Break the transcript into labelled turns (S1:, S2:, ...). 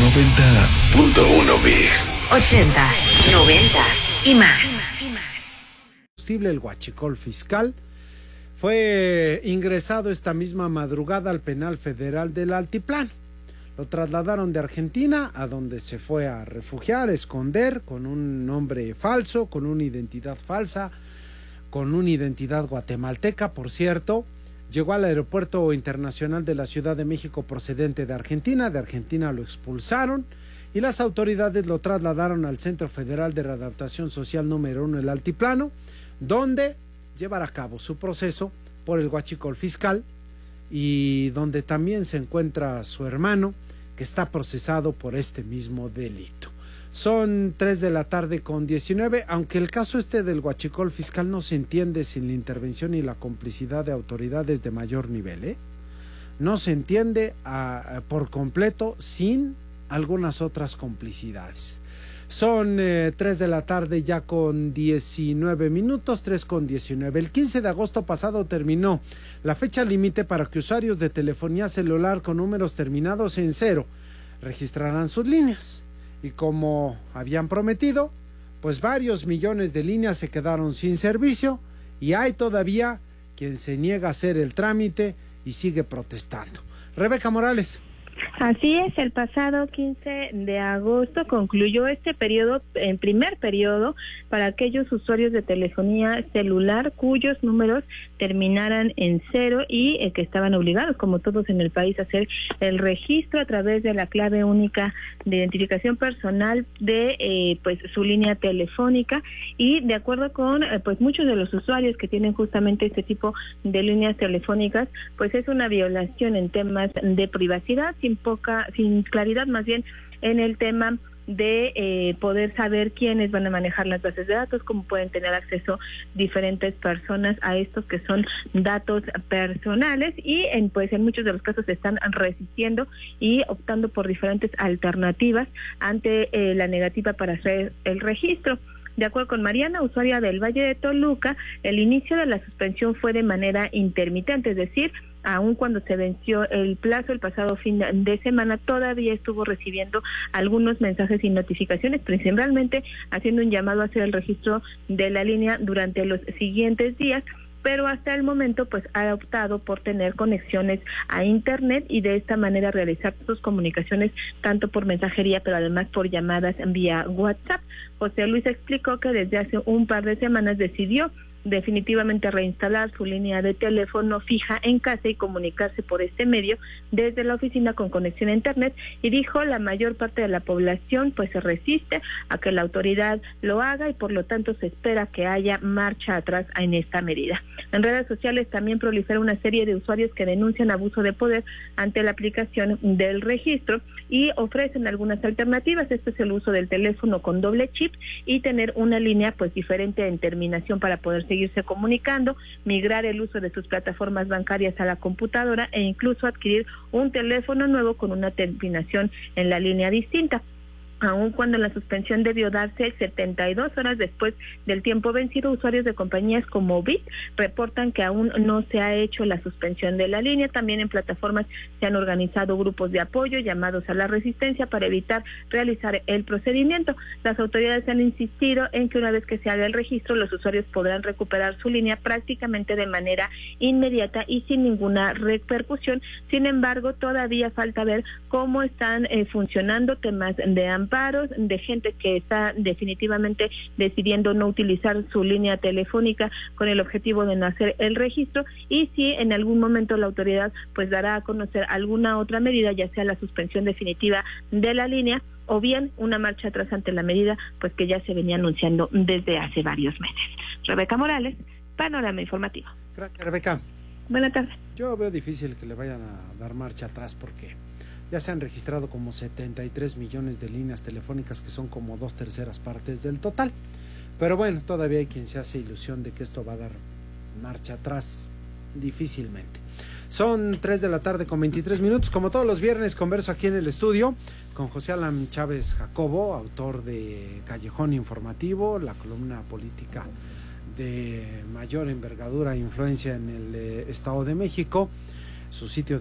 S1: 90.1 Mix.
S2: 80s, 90s y más.
S3: El huachicol fiscal fue ingresado esta misma madrugada al penal federal del Altiplano. Lo trasladaron de Argentina, a donde se fue a refugiar, a esconder, con un nombre falso, con una identidad falsa, con una identidad guatemalteca, por cierto. Llegó al aeropuerto internacional de la Ciudad de México procedente de Argentina lo expulsaron y las autoridades lo trasladaron al Centro Federal de Readaptación Social número 1, el Altiplano, donde llevará a cabo su proceso por el huachicol fiscal y donde también se encuentra su hermano, que está procesado por este mismo delito. Son 3 de la tarde con 19, aunque el caso del huachicol fiscal no se entiende sin la intervención y la complicidad de autoridades de mayor nivel, no se entiende por completo sin algunas otras complicidades. Son 3 de la tarde ya con 19 minutos, 3 con 19. El 15 de agosto pasado terminó la fecha límite para que usuarios de telefonía celular con números terminados en 0 registraran sus líneas. Y como habían prometido, pues varios millones de líneas se quedaron sin servicio y hay todavía quien se niega a hacer el trámite y sigue protestando. Rebeca Morales.
S4: Así es, el pasado 15 de agosto concluyó este periodo, el primer periodo, para aquellos usuarios de telefonía celular cuyos números terminaran en 0 y que estaban obligados, como todos en el país, a hacer el registro a través de la clave única de identificación personal de pues su línea telefónica. Y de acuerdo con pues muchos de los usuarios que tienen justamente este tipo de líneas telefónicas, pues es una violación en temas de privacidad, sin claridad más bien en el tema de poder saber quiénes van a manejar las bases de datos, cómo pueden tener acceso diferentes personas a estos que son datos personales y en muchos de los casos se están resistiendo y optando por diferentes alternativas ante la negativa para hacer el registro. De acuerdo con Mariana, usuaria del Valle de Toluca, el inicio de la suspensión fue de manera intermitente, es decir, aun cuando se venció el plazo el pasado fin de semana, todavía estuvo recibiendo algunos mensajes y notificaciones, principalmente haciendo un llamado a hacer el registro de la línea durante los siguientes días, pero hasta el momento pues ha optado por tener conexiones a internet y de esta manera realizar sus comunicaciones tanto por mensajería pero además por llamadas vía WhatsApp. José Luis explicó que desde hace un par de semanas decidió definitivamente reinstalar su línea de teléfono fija en casa y comunicarse por este medio desde la oficina con conexión a internet, y dijo la mayor parte de la población pues se resiste a que la autoridad lo haga y por lo tanto se espera que haya marcha atrás en esta medida. En redes sociales también prolifera una serie de usuarios que denuncian abuso de poder ante la aplicación del registro y ofrecen algunas alternativas. Este es el uso del teléfono con doble chip y tener una línea pues diferente en terminación para poder seguirse comunicando, migrar el uso de sus plataformas bancarias a la computadora e incluso adquirir un teléfono nuevo con una terminación en la línea distinta. Aun cuando la suspensión debió darse 72 horas después del tiempo vencido, usuarios de compañías como Bit reportan que aún no se ha hecho la suspensión de la línea. También en plataformas se han organizado grupos de apoyo llamados a la resistencia para evitar realizar el procedimiento. Las autoridades han insistido en que una vez que se haga el registro, los usuarios podrán recuperar su línea prácticamente de manera inmediata y sin ninguna repercusión. Sin embargo, todavía falta ver cómo están funcionando temas de amparos, de gente que está definitivamente decidiendo no utilizar su línea telefónica con el objetivo de no hacer el registro, y si en algún momento la autoridad pues dará a conocer alguna otra medida, ya sea la suspensión definitiva de la línea o bien una marcha atrás ante la medida pues que ya se venía anunciando desde hace varios meses. Rebeca Morales, Panorama Informativo.
S3: Gracias, Rebeca.
S4: Buenas tardes.
S3: Yo veo difícil que le vayan a dar marcha atrás porque ya se han registrado como 73 millones de líneas telefónicas, que son como 2/3 partes del total. Pero bueno, todavía hay quien se hace ilusión de que esto va a dar marcha atrás, difícilmente. Son 3 de la tarde con 23 minutos. Como todos los viernes, converso aquí en el estudio con José Alan Chávez Jacobo, autor de Callejón Informativo, la columna política de mayor envergadura e influencia en el Estado de México. Su sitio